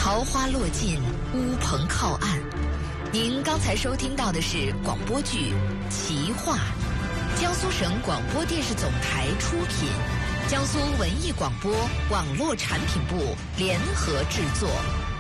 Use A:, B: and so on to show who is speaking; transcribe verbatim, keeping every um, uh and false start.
A: 桃花落尽，乌篷靠岸。您刚才收听到的是广播剧《奇话》，江苏省广播电视总台出品，江苏文艺广播网络产品部联合制作。